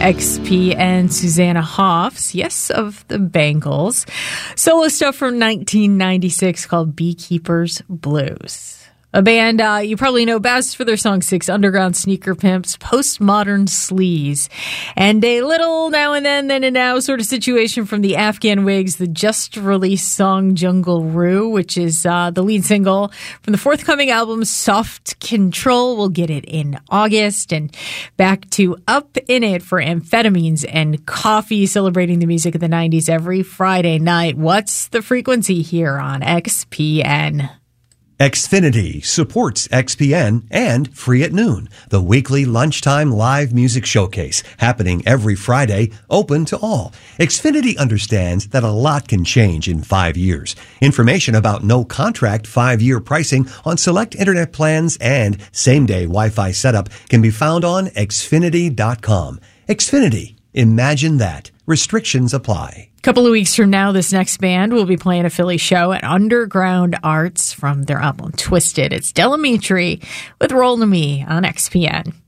XP and Susanna Hoffs, yes, of the Bangles. Solo stuff from 1996 called Beekeeper's Blues. A band you probably know best for their song Six Underground Sneaker Pimps, Postmodern Sleaze, and a little now and then and now sort of situation from the Afghan Wigs, the just-released song Jungle Roo, which is the lead single from the forthcoming album Soft Control. We'll get it in August. And back to Up In It for Amphetamines and Coffee, celebrating the music of the 90s every Friday night. What's the frequency here on XPN? Xfinity supports XPN and Free at Noon, the weekly lunchtime live music showcase happening every Friday, open to all. Xfinity understands that a lot can change in 5 years. Information about no contract 5-year pricing on select internet plans and same-day Wi-Fi setup can be found on Xfinity.com. Xfinity. Imagine that. Restrictions apply. A couple of weeks from now, this next band will be playing a Philly show at Underground Arts from their album Twisted. It's Delamitri with Roll to Me on XPN.